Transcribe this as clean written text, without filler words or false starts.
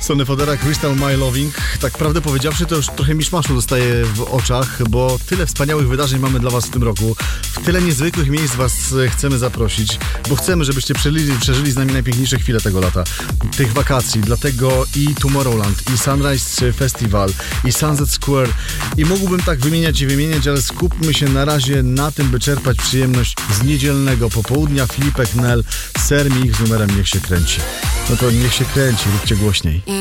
Sony Fodera Crystal My Loving. Tak prawdę powiedziawszy, to już trochę miszmaszu zostaje w oczach, bo tyle wspaniałych wydarzeń mamy dla was w tym roku. W tyle niezwykłych miejsc was chcemy zaprosić, bo chcemy, żebyście przeżyli z nami najpiękniejsze chwile tego lata, tych wakacji. Dlatego i Tomorrowland, i Sunrise Festival, i Sunset Square. I mógłbym tak wymieniać, ale skupmy się na razie na tym, by czerpać przyjemność z niedzielnego popołudnia. Filipek, Nel, Sermi, ich z numerem Niech się kręci. No to niech się kręci, róbcie głośniej.